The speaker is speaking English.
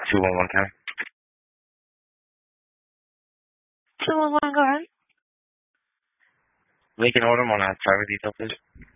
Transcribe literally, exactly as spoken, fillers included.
two one one, Ken. two one one, go ahead. Lincoln Auto, want to have driver detail, please?